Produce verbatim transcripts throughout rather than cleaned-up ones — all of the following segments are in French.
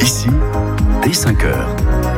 Ici, dès cinq heures.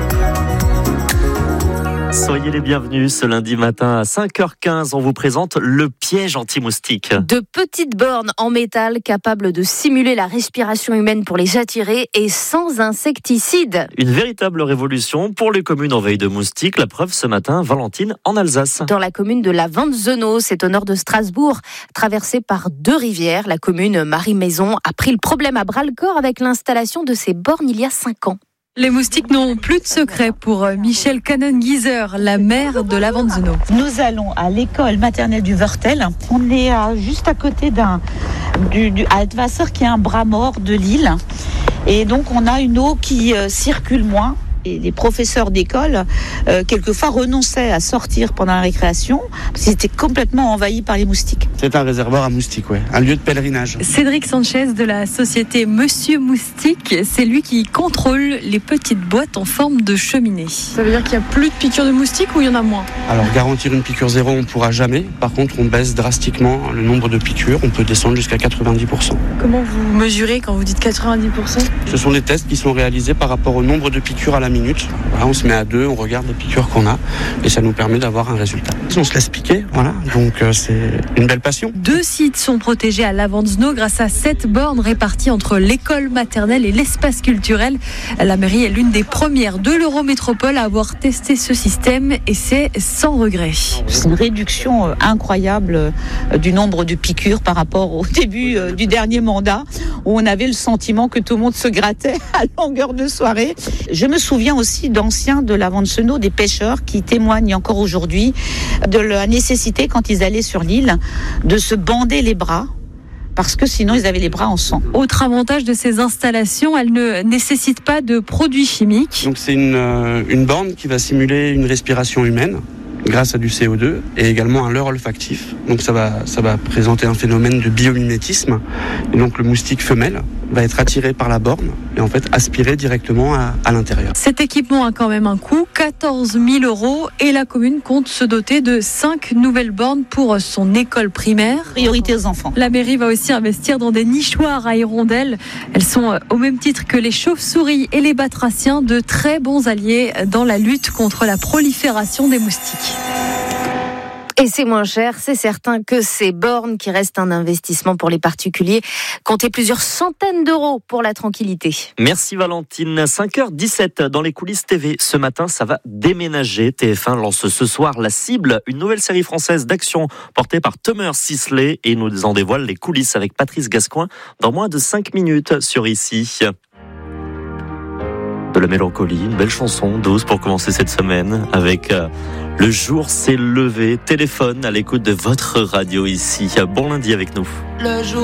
Soyez les bienvenus ce lundi matin à cinq heures quinze. On vous présente le piège anti-moustique. De petites bornes en métal capables de simuler la respiration humaine pour les attirer et sans insecticides. Une véritable révolution pour les communes en veille de moustiques. La preuve ce matin, Valentine, en Alsace. Dans la commune de la Vanzeno, c'est au nord de Strasbourg, traversée par deux rivières. La commune Marie-Maison a pris le problème à bras-le-corps avec l'installation de ces bornes il y a cinq ans. Les moustiques n'ont plus de secret pour Michel Cannon-Gieser, la maire de la Vanzeno. Nous allons à l'école maternelle du Wörtel. On est à, juste à côté d'un du, du Altwasser qui est un bras mort de l'île. Et donc on a une eau qui euh, circule moins. Et les professeurs d'école, euh, quelquefois, renonçaient à sortir pendant la récréation parce qu'ils étaient complètement envahis par les moustiques. C'est un réservoir à moustiques, ouais. Un lieu de pèlerinage. Cédric Sanchez de la société Monsieur Moustique, c'est lui qui contrôle les petites boîtes en forme de cheminée. Ça veut dire qu'il n'y a plus de piqûres de moustiques ou il y en a moins ? Alors, garantir une piqûre zéro, on ne pourra jamais. Par contre, on baisse drastiquement le nombre de piqûres. On peut descendre jusqu'à quatre-vingt-dix pour cent. Comment vous mesurez quand vous dites quatre-vingt-dix pour cent ? Ce sont des tests qui sont réalisés par rapport au nombre de piqûres à la minute. Voilà, on se met à deux, on regarde les piqûres qu'on a et ça nous permet d'avoir un résultat. On se laisse piquer, voilà, donc euh, c'est une belle passion. Deux sites sont protégés à la Vanzeno grâce à sept bornes réparties entre l'école maternelle et l'espace culturel. La mairie est l'une des premières de l'Eurométropole à avoir testé ce système et c'est sans regret. C'est une réduction incroyable du nombre de piqûres par rapport au début du dernier mandat où on avait le sentiment que tout le monde se grattait à longueur de soirée. Je me souviens aussi d'anciens de la Vanzeno, des pêcheurs qui témoignent encore aujourd'hui de la nécessité quand ils allaient sur l'île de se bander les bras parce que sinon ils avaient les bras en sang. Autre avantage de ces installations, elles ne nécessitent pas de produits chimiques. Donc c'est une, euh, une borne qui va simuler une respiration humaine grâce à du C O deux et également un leurre olfactif. Donc ça va, ça va présenter un phénomène de biomimétisme. Et donc le moustique femelle va être attiré par la borne et en fait aspiré directement à, à l'intérieur. Cet équipement a quand même un coût, quatorze mille euros, et la commune compte se doter de cinq nouvelles bornes pour son école primaire. Priorité aux enfants. La mairie va aussi investir dans des nichoirs à hirondelles. Elles sont au même titre que les chauves-souris et les batraciens de très bons alliés dans la lutte contre la prolifération des moustiques. Et c'est moins cher, c'est certain que ces bornes qui restent un investissement pour les particuliers. Comptez plusieurs centaines d'euros pour la tranquillité. Merci Valentine. cinq heures dix-sept dans les coulisses T V. Ce matin, ça va déménager. T F un lance ce soir La Cible, une nouvelle série française d'action portée par Thomas Sisley et nous en dévoile les coulisses avec Patrice Gascoigne dans moins de cinq minutes sur Ici. De la mélancolie, une belle chanson douce pour commencer cette semaine avec euh, Le jour s'est levé, téléphone à l'écoute de votre radio ici. Bon lundi avec nous. Le jour